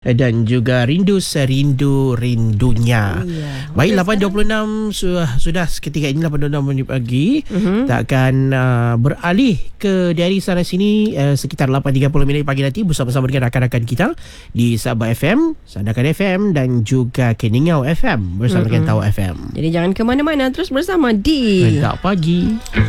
dan juga rindunya. Baik, 8.26 sudah seketika ini 8.26 minit pagi. Kita akan beralih ke dari sana sini sekitar 8.30 minit pagi nanti bersama-sama dengan rakan-rakan kita di Sabah FM, Sandakan FM dan juga Keningau FM bersama dengan Tawa FM. Jadi jangan ke mana-mana, terus bersama di Rentak Pagi.